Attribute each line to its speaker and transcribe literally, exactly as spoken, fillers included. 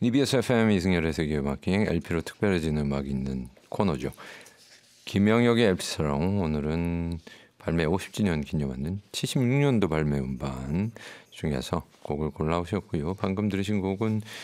Speaker 1: 이비에스 에프엠 이승열의 세계음악여행 엘피로 특별해지는 음악이 있는 코너죠. 김영혁의 엘피스랑 오늘은 발매 오십 주년 기념하는 칠십육 년도 발매 음반 중에서 곡을 골라오셨고요. 방금 들으신 곡은